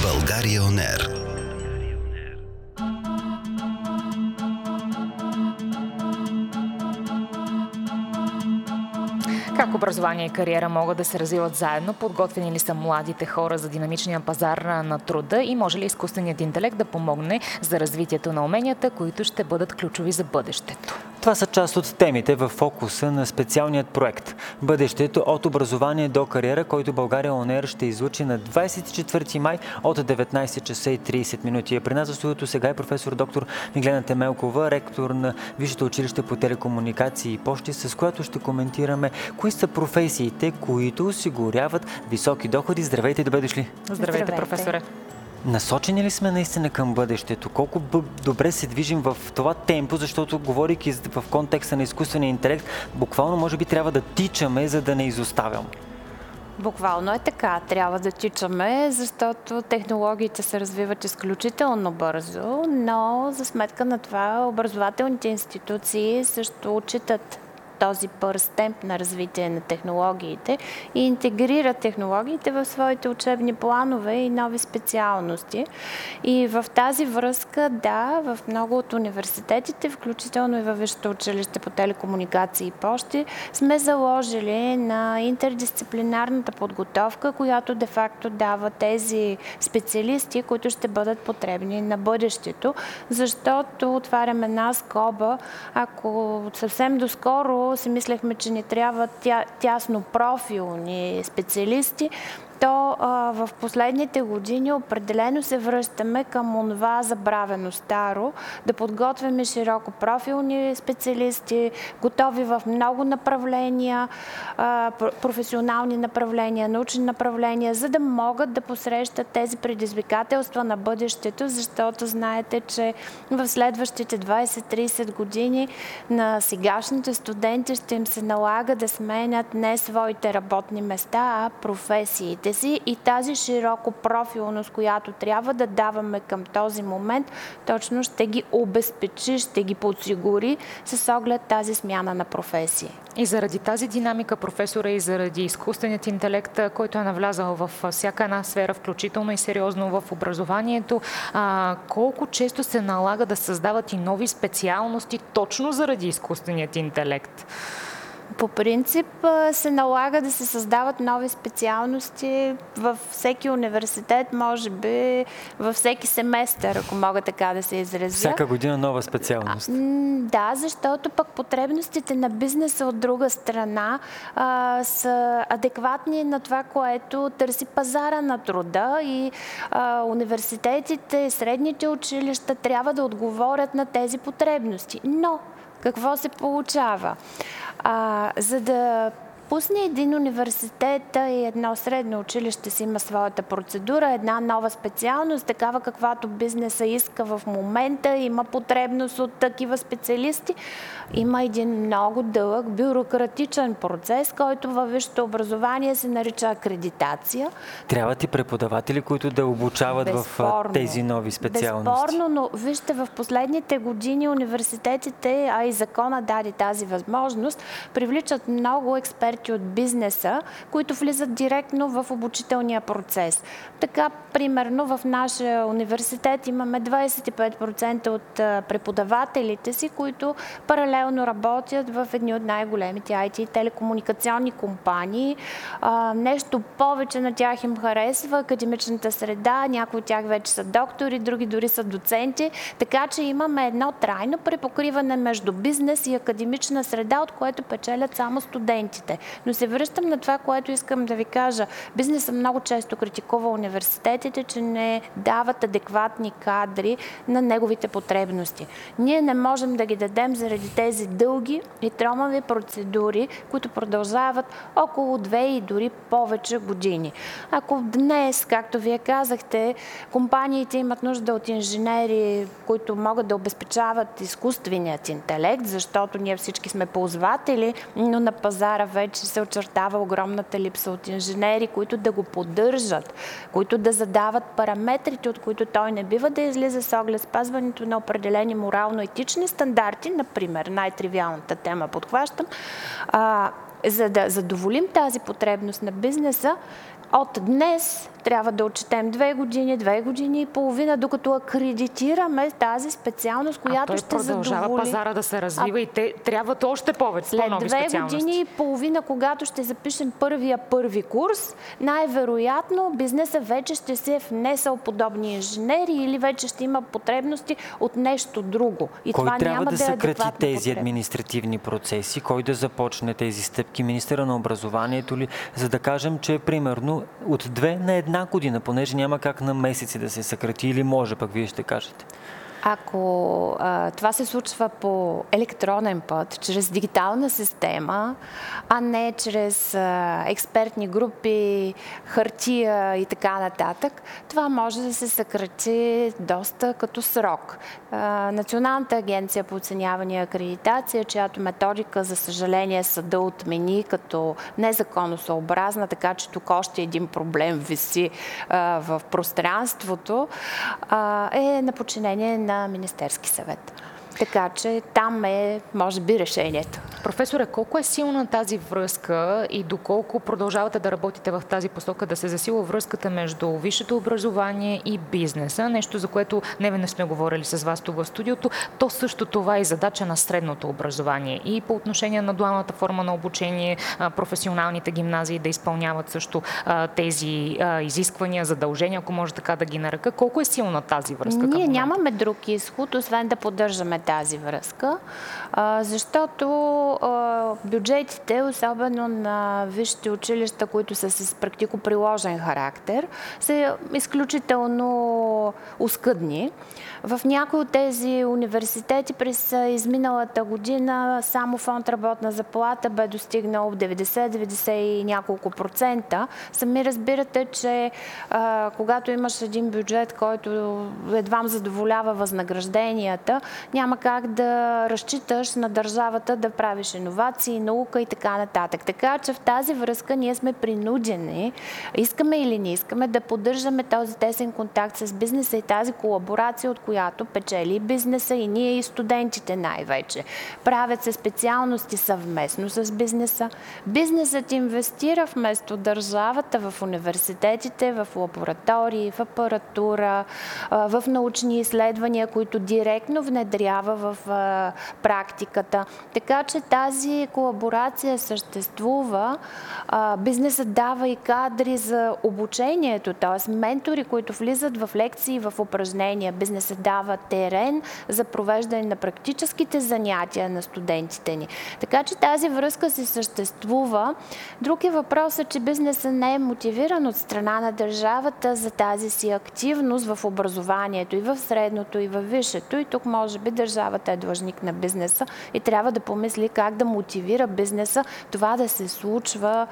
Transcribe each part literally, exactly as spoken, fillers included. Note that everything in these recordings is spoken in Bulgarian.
България Он Ер. Как образование и кариера могат да се развиват заедно? Подготвени ли са младите хора за динамичния пазар на труда и може ли изкуственият интелект да помогне за развитието на уменията, които ще бъдат ключови за бъдещето? Това са част от темите в фокуса на специалният проект «Бъдещето от образование до кариера», който България Он Ер ще излучи на двадесет и четвърти май от деветнадесет часа и тридесет минути. При нас в студиото сега е професор доктор Миглена Темелкова, ректор на Висшето училище по телекомуникации и пощи, с която ще коментираме кои са професиите, които осигуряват високи доходи. Здравейте и добре дошли! Здравейте, Здравейте. професоре! Насочени ли сме наистина към бъдещето? Колко добре се движим в това темпо, защото говорейки в контекста на изкуствения интелект, буквално може би трябва да тичаме, за да не изоставям. Буквално е така. Трябва да тичаме, защото технологиите се развиват изключително бързо, но за сметка на това образователните институции също отчитат този бърз темп на развитие на технологиите и интегрират технологиите в своите учебни планове и нови специалности. И в тази връзка, да, в много от университетите, включително и във Висшето училище по телекомуникации и пощи, сме заложили на интердисциплинарната подготовка, която де-факто дава тези специалисти, които ще бъдат потребни на бъдещето, защото отваряме една скоба, ако съвсем доскоро си мислехме, че ни трябва тя, тясно профилни специалисти, то а, в последните години определено се връщаме към онова забравено старо, да подготвяме широко профилни специалисти, готови в много направления, а, професионални направления, научни направления, за да могат да посрещат тези предизвикателства на бъдещето, защото знаете, че в следващите двадесет-тридесет години на сегашните студенти ще им се налага да сменят не своите работни места, а професиите си, и тази широко профилност, която трябва да даваме към този момент, точно ще ги обезпечи, ще ги подсигури с оглед тази смяна на професии. И заради тази динамика, професора, и заради изкуственият интелект, който е навлязал в всяка една сфера, включително и сериозно в образованието, а, колко често се налага да създават и нови специалности точно заради изкуственият интелект? По принцип се налага да се създават нови специалности във всеки университет, може би във всеки семестър, ако мога така да се изразя. Всяка година нова специалност. А, да, защото пък потребностите на бизнеса от друга страна а, са адекватни на това, което търси пазара на труда, и а, университетите, средните училища трябва да отговорят на тези потребности. Но какво се получава? А, за да пусне един университет и едно средно училище си има своята процедура, една нова специалност, такава каквато бизнеса иска в момента, има потребност от такива специалисти, има един много дълъг бюрократичен процес, който във висшето образование се нарича акредитация. Трябват и преподаватели, които да обучават Безспорно. в тези нови специалности. Безспорно, но вижте, в последните години университетите, а и закона даде тази възможност, привличат много експерти от бизнеса, които влизат директно в обучителния процес. Така, примерно, в нашия университет имаме двадесет и пет процента от преподавателите си, които паралелно работят в едни от най-големите ай ти телекомуникационни компании. А, нещо повече на тях им харесва академичната среда, някои от тях вече са доктори, други дори са доценти, така че имаме едно трайно препокриване между бизнес и академична среда, от което печелят само студентите. Но се връщам на това, което искам да ви кажа. Бизнесът много често критикува университетите, че не дават адекватни кадри на неговите потребности. Ние не можем да ги дадем заради тези дълги и тромави процедури, които продължават около две и дори повече години. Ако днес, както вие казахте, компаниите имат нужда от инженери, които могат да обезпечават изкуственият интелект, защото ние всички сме ползватели, но на пазара вече се очертава огромната липса от инженери, които да го поддържат, които да задават параметрите, от които той не бива да излиза с оглед спазването на определени морално-етични стандарти, например, най-тривиалната тема подхващам, а, за да задоволим тази потребност на бизнеса, от днес трябва да отчетем две години, две години и половина, докато акредитираме тази специалност, която той ще продължава задоволи. пазара да се развива а... и те трябват още повече, след по-нови две специалности. години и половина, когато ще запишем първия първи курс, най-вероятно бизнеса вече ще се е внесъл подобни инженери или вече ще има потребности от нещо друго. И кой това трябва няма да да е съкрати тези потребност. административни процеси? Кой да започне тези стъпки? Министъра на образованието ли? За да кажем, че примерно от две на една година, понеже няма как на месеци да се съкрати, или може, пък вие ще кажете. Ако а, това се случва по електронен път, чрез дигитална система, а не чрез а, експертни групи, хартия и така нататък, това може да се съкрати доста като срок. А, Националната агенция по оценяване и акредитация, чиято методика, за съжаление, съда отмени като незаконосъобразна, така че тук още един проблем виси а, в пространството, а, е на подчинение на на Министерски съвет. Така че там е, може би, решението. Професоре, колко е силна тази връзка и доколко продължавате да работите в тази посока, да се засилва връзката между висшето образование и бизнеса? Нещо, за което не веднъж сме говорили с вас тук в студиото. То също това е задача на средното образование. И по отношение на дуалната форма на обучение, професионалните гимназии да изпълняват също тези изисквания, задължения, ако може така да ги нарека. Колко е силна тази връзка? Ние нямаме друг изход, освен да поддържаме тази връзка, защото бюджетите, особено на висшите училища, които са с практико-приложен характер, са изключително оскъдни. В някои от тези университети през изминалата година само фонд работна заплата бе достигнал деветдесет, деветдесет и няколко процента. Сами разбирате, че а, когато имаш един бюджет, който едвам задоволява възнагражденията, няма как да разчиташ на държавата да правиш иновации, наука и така нататък. Така че в тази връзка ние сме принудени, искаме или не искаме, да поддържаме този тесен контакт с бизнеса и тази колаборация, от която печели бизнеса и ние и студентите най-вече. Правят се специалности съвместно с бизнеса. Бизнесът инвестира вместо държавата в университетите, в лаборатории, в апаратура, в научни изследвания, които директно внедрява в практиката. Така че тази колаборация съществува. Бизнесът дава и кадри за обучението, т.е. ментори, които влизат в лекции, в упражнения. Бизнесът дава терен за провеждане на практическите занятия на студентите ни. Така че тази връзка си съществува. Друг е въпросът, че бизнесът не е мотивиран от страна на държавата за тази си активност в образованието и в средното, и в висшето. И тук може би държавата е длъжник на бизнеса и трябва да помисли как да мотивира бизнеса това да се случва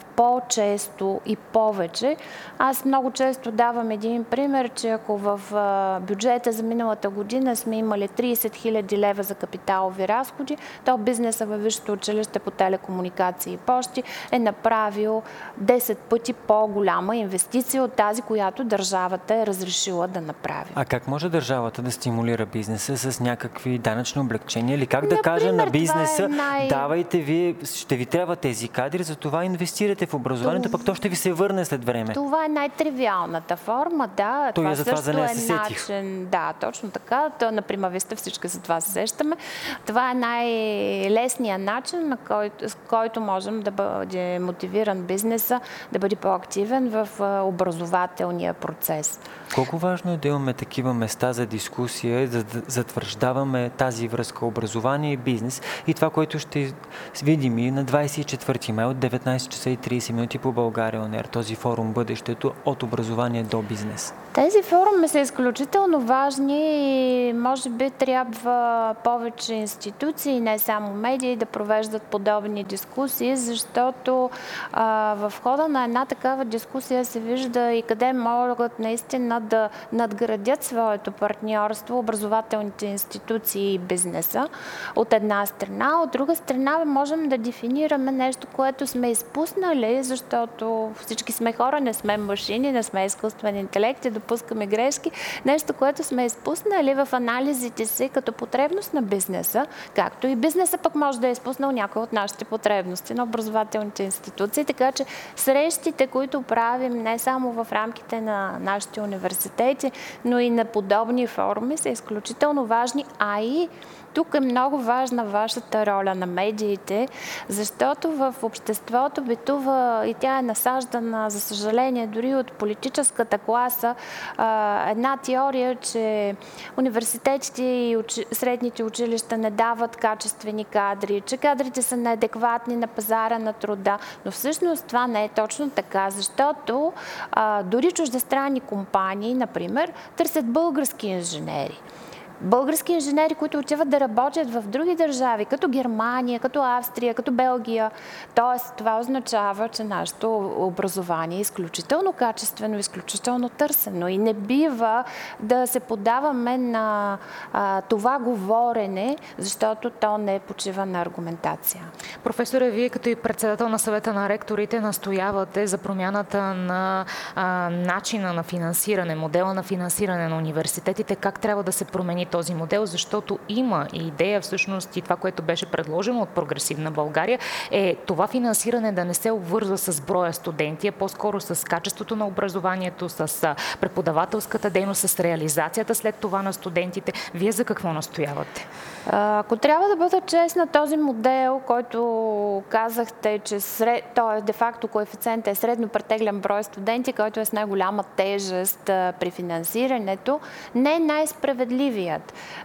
по-често и повече. Аз много често давам един пример, че ако в бюджета за миналата година сме имали трийсет хиляди лева за капиталови разходи, то бизнеса във висшето училище по телекомуникации и пощи е направил десет пъти по-голяма инвестиция от тази, която държавата е разрешила да направи. А как може държавата да стимулира бизнеса с някакви данъчни облекчения? Или как да Например, каже на бизнеса, е най... давайте вие, ще ви трябва тези кадри, за това инвестирате в образованието, това... пък то ще ви се върне след време. Това е най-тривиалната форма, да. То това за това също за нея е се сетих. начин. Да, точно така. То, на Прима Виста всички за това се сещаме. Това е най-лесният начин, на който, с който можем да бъде мотивиран бизнеса, да бъде по-активен в образователния процес. Колко важно е да имаме такива места за дискусия, за да затвърждаваме тази връзка образование и бизнес и това, което ще видим и на двадесет и четвърти май от деветнадесет часа и тридесет минути по България Он Ер, този форум Бъдещето от образование до бизнес. Тези форуми са изключително важни и може би трябва повече институции, не само медии, да провеждат подобни дискусии, защото а, в хода на една такава дискусия се вижда и къде могат наистина да надградят своето партньорство образователните институции и бизнеса от една страна. От друга страна можем да дефинираме нещо, което сме изпуснали моли, защото всички сме хора, не сме машини, не сме изкуствен интелект и допускаме грешки. Нещо, което сме изпуснали в анализите си като потребност на бизнеса, както и бизнеса пък може да е изпуснал някои от нашите потребности на образователните институции. Така че срещите, които правим не само в рамките на нашите университети, но и на подобни форуми са изключително важни, а и тук е много важна вашата роля на медиите, защото в обществото битува и тя е насаждана, за съжаление, дори от политическата класа, една теория, че университетите и средните училища не дават качествени кадри, че кадрите са неадекватни на пазара на труда, но всъщност това не е точно така, защото дори чуждестранни компании, например, търсят български инженери. Български инженери, които отиват да работят в други държави, като Германия, като Австрия, като Белгия. Тоест, това означава, че нашето образование е изключително качествено, изключително търсено и не бива да се подаваме на а, това говорене, защото то не почива на аргументация. Професоре, вие като и председател на съвета на ректорите настоявате за промяната на а, начина на финансиране, модела на финансиране на университетите, как трябва да се промени този модел, защото има и идея всъщност и това, което беше предложено от Прогресивна България, е това финансиране да не се обвързва с броя студенти, а по-скоро с качеството на образованието, с преподавателската дейност, с реализацията след това на студентите. Вие за какво настоявате? Ако трябва да бъда честна, този модел, който казахте, че сред... той е де-факто коефициент е средно претеглен брой студенти, който е с най-голяма тежест при финансирането, не е най-справедливият.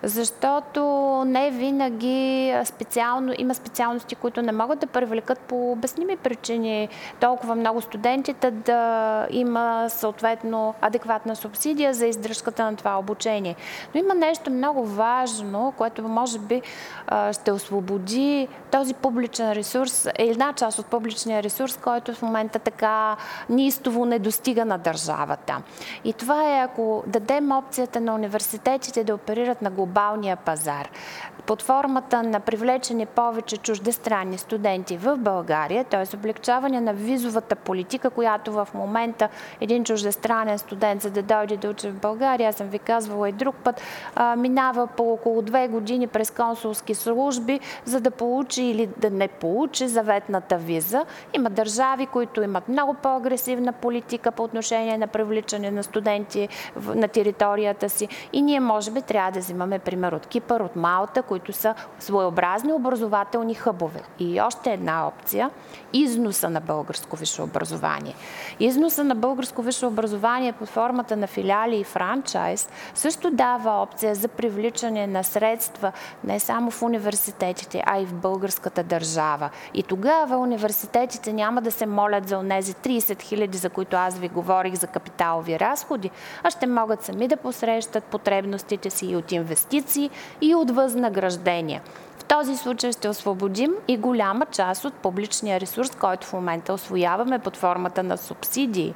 Защото не винаги специално, има специалности, които не могат да привлекат по обясними причини толкова много студентите да има съответно адекватна субсидия за издръжката на това обучение. Но има нещо много важно, което може би ще освободи този публичен ресурс, е една част от публичния ресурс, който в момента така неистово не достига на държавата. И това е, ако дадем опцията на университетите да оперират на глобалния пазар, под формата на привлечени повече чуждестранни студенти в България, т.е. облегчаване на визовата политика, която в момента един чуждестранен студент, за да дойде да учи в България, аз съм ви казвала и друг път, минава по около две години през консулски служби, за да получи или да не получи заветната виза. Има държави, които имат много по-агресивна политика по отношение на привличане на студенти на територията си и ние може би трябва да взимаме пример от Кипър, от Малта, които са своеобразни образователни хъбове. И още една опция – износа на българско висше образование. Износа на българско висше образование под формата на филиали и франчайз също дава опция за привличане на средства не само в университетите, а и в българската държава. И тогава университетите няма да се молят за онези трийсет хиляди, за които аз ви говорих, за капиталови разходи, а ще могат сами да посрещат потребностите си и от инвестиции, и от възнаграждения. В този случай ще освободим и голяма част от публичния ресурс, който в момента освояваме под формата на субсидии,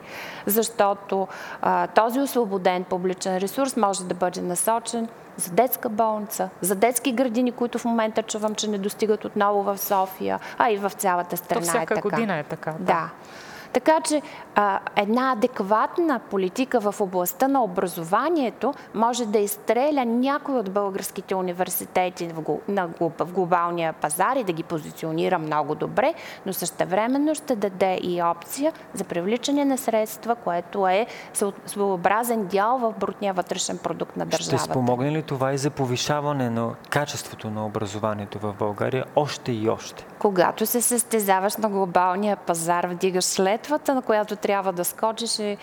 защото а, този освободен публичен ресурс може да бъде насочен за детска болница, за детски градини, които в момента чувам, че не достигат отново в София, а и в цялата страна То всяка е така. година е така. Да. да. Така че а, една адекватна политика в областта на образованието може да изстреля някои от българските университети в, на, в глобалния пазар и да ги позиционира много добре, но същевременно ще даде и опция за привличане на средства, което е своеобразен дял в брутния вътрешен продукт на държавата. Ще спомогне ли това и за повишаване на качеството на образованието в България още и още? Когато се състезаваш на глобалния пазар, вдигаш летвата, на която трябва да скочиш, и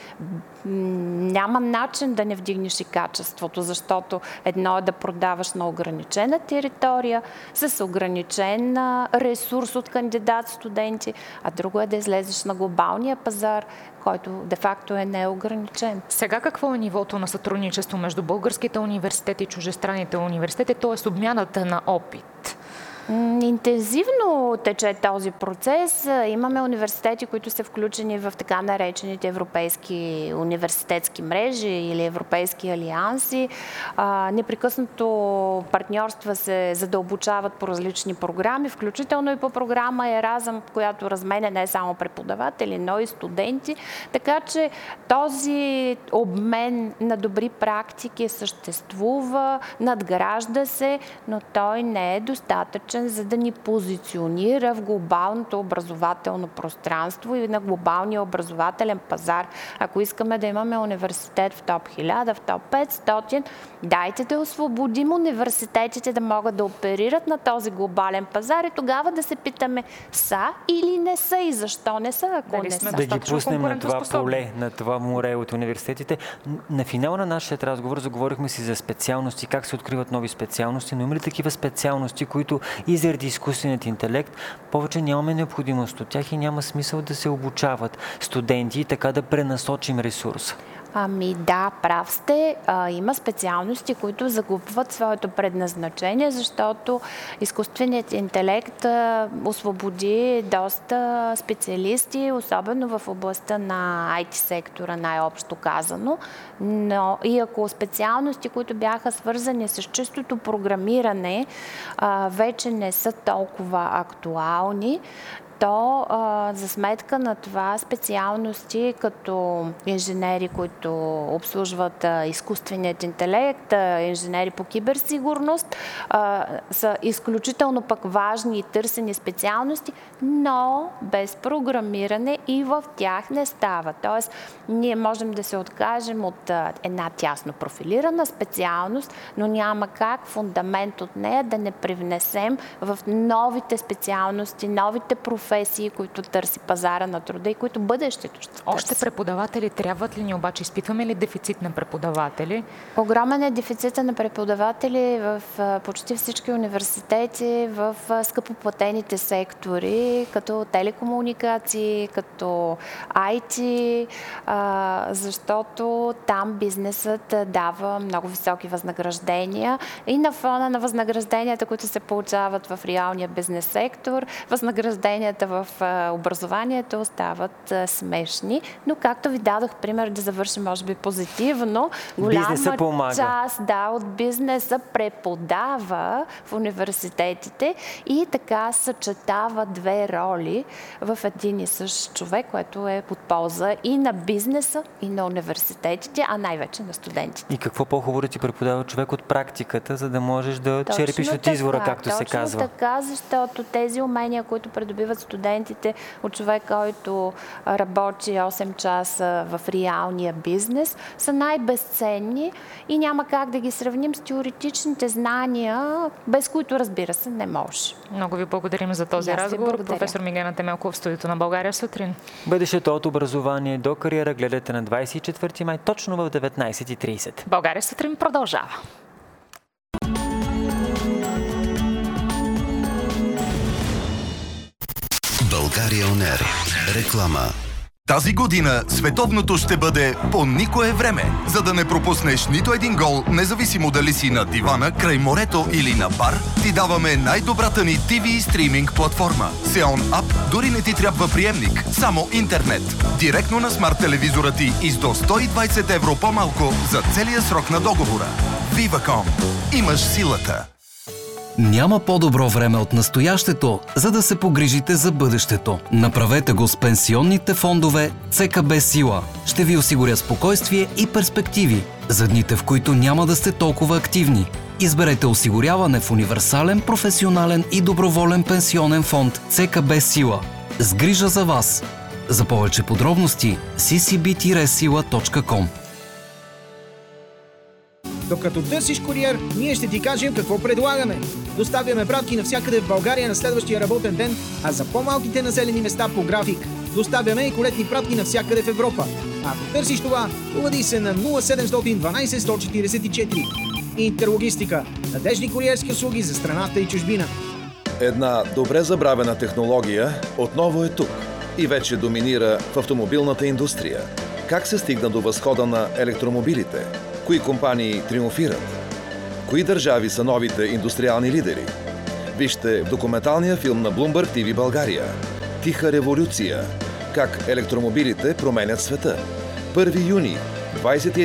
няма начин да не вдигнеш и качеството, защото едно е да продаваш на ограничена територия, с ограничен ресурс от кандидат студенти, а друго е да излезеш на глобалния пазар, който де-факто е неограничен. Сега какво е нивото на сътрудничество между българските университети и чуждестранните университети, т.е. обмяната на опит? Интензивно тече този процес. Имаме университети, които са включени в така наречените европейски университетски мрежи или европейски алианси. Непрекъснато партньорства се задълбочават по различни програми, включително и по програма Еразъм, която разменя не само преподаватели, но и студенти. Така че този обмен на добри практики съществува, надгражда се, но той не е достатъчен, за да ни позиционира в глобалното образователно пространство и на глобалния образователен пазар. Ако искаме да имаме университет в топ хиляда, в топ петстотин, дайте да освободим университетите да могат да оперират на този глобален пазар и тогава да се питаме са или не са и защо не са, ако Дали не сме са. Да ги пуснем на това поле, на това море от университетите. На финала на нашия разговор заговорихме си за специалности, как се откриват нови специалности, но има ли такива специалности, които и заради изкуственият интелект повече нямаме необходимост от тях и няма смисъл да се обучават студенти и така да пренасочим ресурса? Ами да, прав сте. А, има специалности, които загубват своето предназначение, защото изкуственият интелект а, освободи доста специалисти, особено в областта на ай ти сектора, най-общо казано. Но и ако специалности, които бяха свързани с чистото програмиране, а, вече не са толкова актуални, то а, за сметка на това специалности като инженери, които обслужват а, изкуственият интелект, а, инженери по киберсигурност, а, са изключително пък важни и търсени специалности, но без програмиране и в тях не става. Тоест, ние можем да се откажем от а, една тясно профилирана специалност, но няма как фундамент от нея да не привнесем в новите специалности, новите професии, които търси пазара на труда и които бъдещето ще търси. Още преподаватели трябват ли ни, обаче изпитваме ли дефицит на преподаватели? Огромен е дефицита на преподаватели в почти всички университети, в скъпоплатените сектори, като телекомуникации, като ай ти, защото там бизнесът дава много високи възнаграждения и на фона на възнагражденията, които се получават в реалния бизнес сектор, възнагражденията в образованието остават смешни, но както ви дадох пример да завършим, може би позитивно, голяма част да, от бизнеса преподава в университетите и така съчетава две роли в един и същ човек, което е под полза и на бизнеса, и на университетите, а най-вече на студентите. И какво по-хубаво да ти преподава човек от практиката, за да можеш да точно черпиш от извора, така, както се казва. Точно така, защото тези умения, които придобиват студентите от човек, който работи осем часа в реалния бизнес, са най-безценни и няма как да ги сравним с теоретичните знания, без които, разбира се, не може. Много ви благодарим за този разговор. Професор Миглена Темелкова в студиото на България сутрин. Бъдещето от образование до кариера гледате на двадесет и четвърти май, точно в деветнадесет и тридесет. България сутрин продължава. България Он Ер. Реклама. Тази година световното ще бъде по никое време, за да не пропуснеш нито един гол, независимо дали си на дивана, край морето или на бар, ти даваме най-добрата ни ти ви стриминг платформа. Сеон Ап дори не ти трябва приемник, само интернет. Директно на смарт телевизора ти и с до сто и двадесет евро по-малко за целия срок на договора. Viva.com. Имаш силата. Няма по-добро време от настоящето, за да се погрижите за бъдещето. Направете го с пенсионните фондове Це Ка Бе Сила. Ще ви осигуря спокойствие и перспективи за дните, в които няма да сте толкова активни. Изберете осигуряване в универсален, професионален и доброволен пенсионен фонд Це Ка Бе Сила. С грижа за вас. За повече подробности си си би сила точка ком. Докато търсиш куриер, ние ще ти кажем какво предлагаме. Доставяме пратки навсякъде в България на следващия работен ден, а за по-малките населени места по график. Доставяме и колетни пратки навсякъде в Европа. Ако търсиш това, обади се на нула седемстотин дванадесет сто четиридесет и четири. Интерлогистика. Надеждни куриерски услуги за страната и чужбина. Една добре забравена технология отново е тук и вече доминира в автомобилната индустрия. Как се стигна до възхода на електромобилите? Кои компании триумфират? Кои държави са новите индустриални лидери? Вижте в документалния филм на Bloomberg ти ви България «Тиха революция. Как електромобилите променят света». първи юни, двадесет и